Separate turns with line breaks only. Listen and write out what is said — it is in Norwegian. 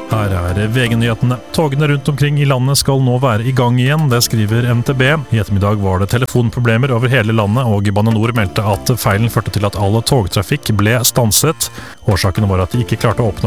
Her VG-nyhetene. Togene rundt omkring i landet skal nå være i gang igjen, det skriver NTB. I ettermiddag var det telefonproblemer over hele landet, og Bane NOR meldte at feilen førte til at all togtrafikk ble stanset. Årsaken var at de ikke klarte å oppnå